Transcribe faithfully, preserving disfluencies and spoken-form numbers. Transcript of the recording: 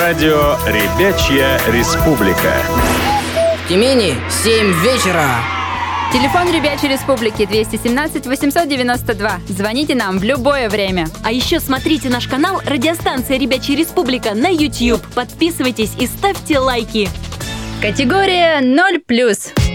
Радио «Ребячья республика». В Тюмени семь вечера. Телефон Ребячей Республики двести семнадцать восемьсот девяносто два. Звоните нам в любое время. А еще смотрите наш канал «Радиостанция Ребячья Республика» на YouTube. Подписывайтесь и ставьте лайки. Категория ноль плюс.